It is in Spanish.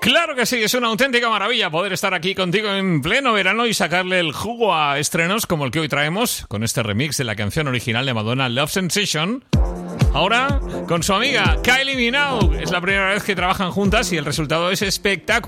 Claro que sí, es una auténtica maravilla poder estar aquí contigo en pleno verano y sacarle el jugo a estrenos como el que hoy traemos con este remix de la canción original de Madonna, Love Sensation. Ahora con su amiga Kylie Minogue. Es la primera vez que trabajan juntas y el resultado es espectacular.